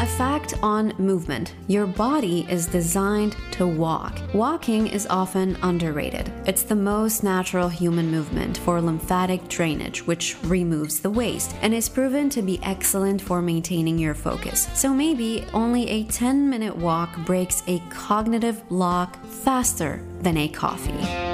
A fact on movement. Your body is designed to walk. Walking is often underrated. It's the most natural human movement for lymphatic drainage, which removes the waste, and is proven to be excellent for maintaining your focus. So maybe only a 10-minute walk breaks a cognitive lock faster than a coffee.